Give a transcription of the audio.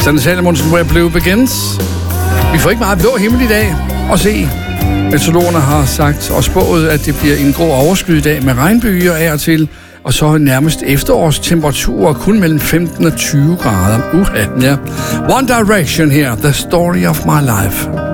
Sanne Salomonsen, Where Blue Begins. Vi får ikke meget blå himmel i dag at se. Meteorologerne har sagt og spået, at det bliver en grå overskyet dag med regnbyer af og til, og så nærmest efterårstemperaturer kun mellem 15 og 20 grader. Ja. One Direction her, The Story of My Life.